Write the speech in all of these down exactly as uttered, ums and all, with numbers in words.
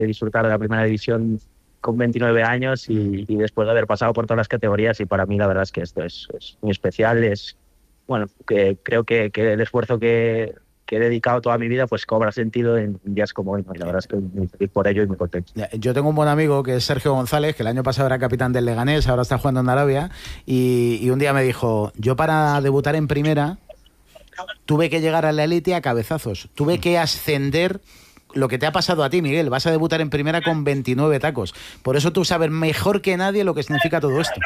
de disfrutar de la primera división con veintinueve años y, y después de haber pasado por todas las categorías, y para mí la verdad es que esto es, es muy especial. Es bueno, que creo que, que el esfuerzo que, que he dedicado toda mi vida pues cobra sentido en días como hoy, ¿no? Y la verdad es que muy feliz por ello y muy contento. Yo tengo un buen amigo que es Sergio González, que el año pasado era capitán del Leganés, ahora está jugando en Arabia, y, y un día me dijo, yo para debutar en primera tuve que llegar a la élite a cabezazos, tuve que ascender. Lo que te ha pasado a ti, Miguel, vas a debutar en primera con veintinueve tacos. Por eso tú sabes mejor que nadie lo que significa todo esto.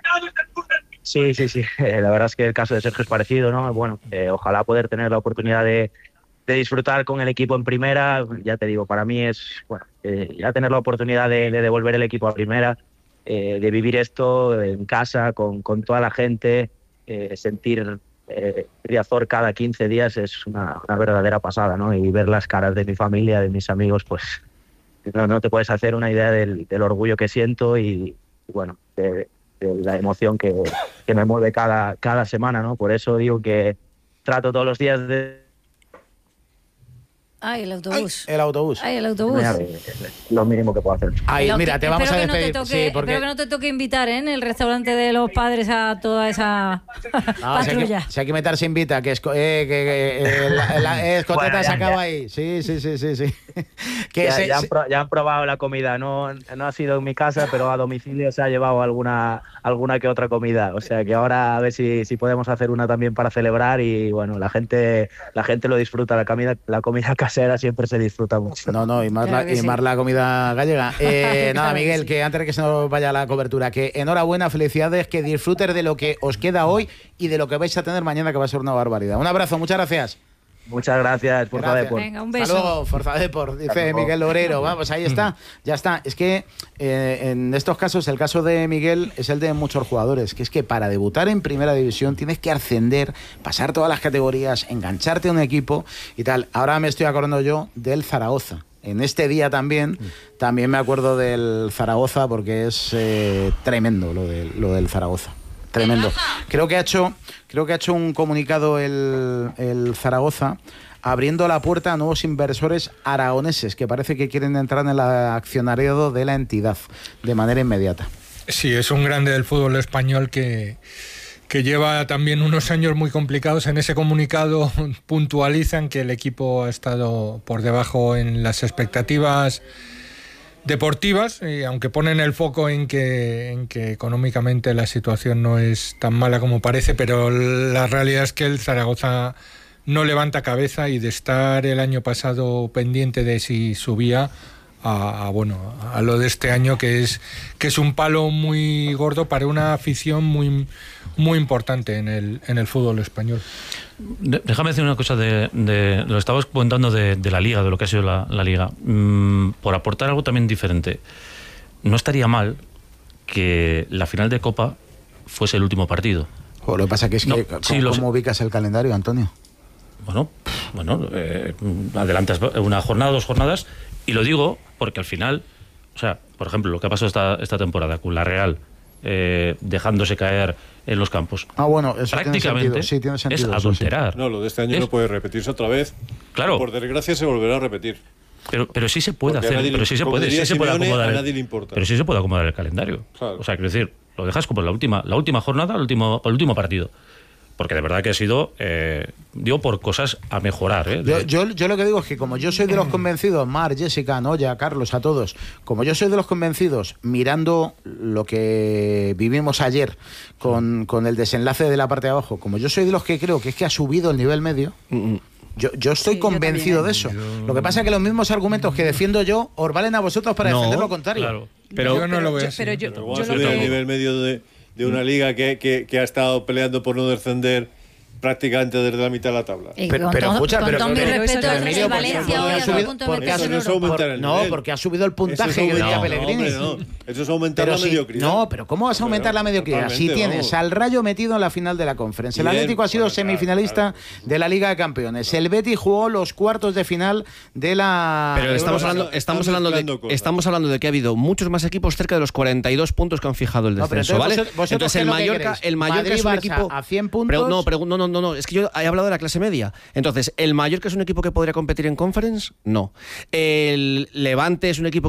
Sí, sí, sí. Eh, la verdad es que el caso de Sergio es parecido, ¿no? Bueno, eh, ojalá poder tener la oportunidad de, de disfrutar con el equipo en primera. Ya te digo, para mí es, bueno, eh, ya tener la oportunidad de, de devolver el equipo a primera, eh, de vivir esto en casa, con, con toda la gente, eh, sentir... Eh, Riazor cada quince días es una, una verdadera pasada, ¿no? Y ver las caras de mi familia, de mis amigos, pues no, no te puedes hacer una idea del, del orgullo que siento y, y bueno, de, de la emoción que, que me mueve cada, cada semana, ¿no? Por eso digo que trato todos los días de... Ay, el autobús. Ay, el autobús. Ay, el autobús. Mira, lo mínimo que puedo hacer. Ay, mira, te vamos a despedir. No te toque, sí, porque... Espero que no te toque invitar, ¿eh? En el restaurante de los padres a toda esa no, patrulla. Si hay, que, si hay que meter se invita, que, es, eh, que, que eh, la, la escoteta bueno, se acaba ya. Ahí. Sí, sí, sí, sí, sí. Que ya, se, ya, han pro, ya han probado la comida, no, no ha sido en mi casa, pero a domicilio se ha llevado alguna, alguna que otra comida. O sea que ahora a ver si, si podemos hacer una también para celebrar y bueno, la gente, la gente lo disfruta, la comida, la comida casera siempre se disfruta. disfruta mucho. No, no, y más, claro la, y sí. más la comida gallega. Eh, nada, Miguel, que antes de que se nos vaya la cobertura, que enhorabuena, felicidades, que disfrutes de lo que os queda hoy y de lo que vais a tener mañana, que va a ser una barbaridad. Un abrazo, muchas gracias. Muchas gracias, Forza Deport. Venga, un beso. Hasta luego, Forza Deport, dice Miguel Obrero. Vamos, ahí está, ya está. Es que eh, en estos casos, el caso de Miguel es el de muchos jugadores, que es que para debutar en primera división tienes que ascender, pasar todas las categorías, engancharte a un equipo y tal. Ahora me estoy acordando yo del Zaragoza. En este día también, también me acuerdo del Zaragoza porque es eh, tremendo lo, de, lo del Zaragoza. Tremendo. Creo que ha hecho, creo que ha hecho un comunicado el, el Zaragoza abriendo la puerta a nuevos inversores aragoneses que parece que quieren entrar en el accionariado de la entidad de manera inmediata. Sí, es un grande del fútbol español que, que lleva también unos años muy complicados. En ese comunicado puntualizan que el equipo ha estado por debajo en las expectativas deportivas, y aunque ponen el foco en que, en que económicamente la situación no es tan mala como parece, pero la realidad es que el Zaragoza no levanta cabeza, y de estar el año pasado pendiente de si subía a, a bueno a lo de este año, que es que es un palo muy gordo para una afición muy muy importante en el en el fútbol español. Déjame decir una cosa de, de lo estabas comentando de, de la liga, de lo que ha sido la, la liga, mm, por aportar algo también diferente. No estaría mal que la final de Copa fuese el último partido. O lo que pasa que es que no, ¿cómo, sí, ¿cómo ubicas el calendario, Antonio? Bueno, bueno, eh, adelantas una jornada, dos jornadas, y lo digo porque al final, o sea, por ejemplo, lo que ha pasado esta, esta temporada con la Real, eh, dejándose caer en los campos. Ah, bueno, eso prácticamente tiene sentido. Sí, tiene sentido, es adulterar. Sí. No, lo de este año es... no puede repetirse otra vez. Claro. Por desgracia se volverá a repetir. Pero, pero sí se puede Porque hacer, nadie, pero sí se puede, sí se puede Simeone, acomodar. A nadie le importa. Pero sí se puede acomodar el calendario. Claro. O sea, quiero decir, lo dejas como la última, la última jornada, el último, el último partido. Porque de verdad que ha sido, eh, digo, por cosas a mejorar. ¿eh? Yo, yo, yo lo que digo es que como yo soy de los convencidos, Mar, Jessica, Noya, Carlos, a todos, como yo soy de los convencidos, mirando lo que vivimos ayer con, con el desenlace de la parte de abajo, como yo soy de los que creo que es que ha subido el nivel medio, yo, yo estoy sí, convencido yo de eso. Yo... Lo que pasa es que los mismos argumentos que defiendo yo os valen a vosotros para no, defender lo contrario. Claro. Pero yo no pero, lo veo yo, así. Pero yo, pero yo yo lo que... el nivel medio de, de una liga que, que, que ha estado peleando por no descender prácticamente desde la mitad de la tabla. Pero, pero escucha, pero con todo mi respeto, Emilio, el Valencia hoy ha subido punto de eso no es aumentar el no, nivel. porque ha subido el puntaje, yo diría, no, Pellegrini. No, no, eso es aumentar pero la si, mediocridad. No, pero ¿cómo vas a aumentar la mediocridad? Si tienes al Rayo metido en la final de la Conference. El Bien, Atlético ha sido bueno, semifinalista claro, claro. de la Liga de Campeones. El Betis jugó los cuartos de final de la... Pero estamos hablando, estamos hablando de estamos hablando de que ha habido muchos más equipos cerca de los cuarenta y dos puntos que han fijado el descenso, no, ¿vale? Entonces, entonces el Mallorca, el Mallorca Madrid, es un Barça equipo a cien puntos. Pero, no, pero, no, no, no, no, es que yo he hablado de la clase media. Entonces, ¿el Mallorca es un equipo que podría competir en Conference? No. ¿El Levante es un equipo